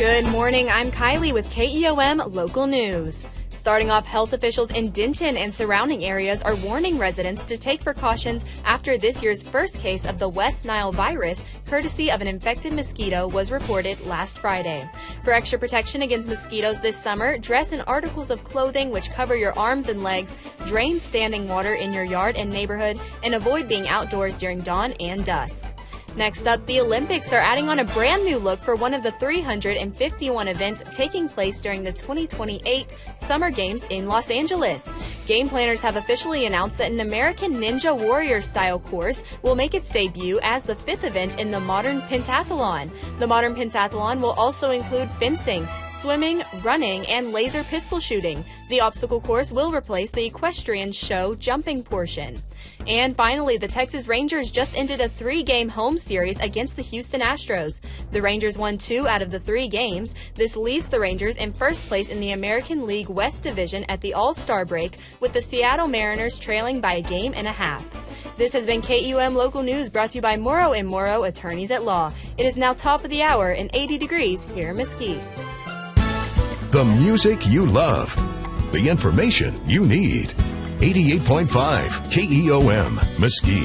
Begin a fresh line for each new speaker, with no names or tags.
Good morning, I'm Kylie with KEOM Local News. Starting off, health officials in Denton and surrounding areas are warning residents to take precautions after this year's first case of the West Nile virus, courtesy of an infected mosquito, was reported last Friday. For extra protection against mosquitoes this summer, dress in articles of clothing which cover your arms and legs, drain standing water in your yard and neighborhood, and avoid being outdoors during dawn and dusk. Next up, the Olympics are adding on a brand new look for one of the 351 events taking place during the 2028 Summer Games in Los Angeles. Game planners have officially announced that an American Ninja Warrior style course will make its debut as the fifth event in the Modern Pentathlon. The Modern Pentathlon will also include fencing, swimming, running, and laser pistol shooting. The obstacle course will replace the equestrian show jumping portion. And finally, the Texas Rangers just ended a 3-game home series against the Houston Astros. The Rangers won 2 out of the 3 games. This leaves the Rangers in first place in the American League West Division at the All-Star break, with the Seattle Mariners trailing by a game and a half. This has been KEOM Local News, brought to you by Morrow & Morrow Attorneys at Law. It is now top of the hour and 80 degrees here in Mesquite.
The music you love. The information you need. 88.5 KEOM Mesquite.